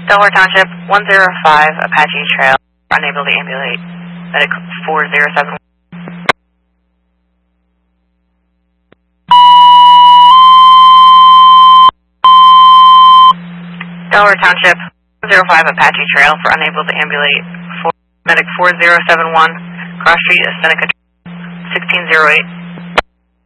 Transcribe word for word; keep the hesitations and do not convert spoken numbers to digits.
Delaware Township, one zero five Apache Trail, unable to ambulate. Medic four zero seven one. Delaware Township, one zero five Apache Trail for unable to ambulate. Medic four zero seven one, cross street, Seneca, sixteen zero eight.